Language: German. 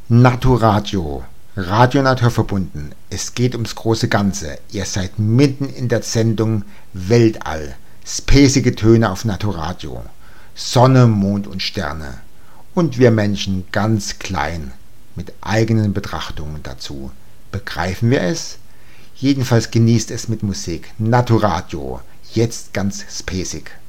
Naturadio, Radio naturverbunden. Es geht ums große Ganze. Ihr seid mitten in der Sendung Weltall. Spacige Töne auf Naturadio. Sonne, Mond und Sterne. Und wir Menschen ganz klein, mit eigenen Betrachtungen dazu. Begreifen wir es? Jedenfalls genießt es mit Musik. Naturadio, jetzt ganz spacig.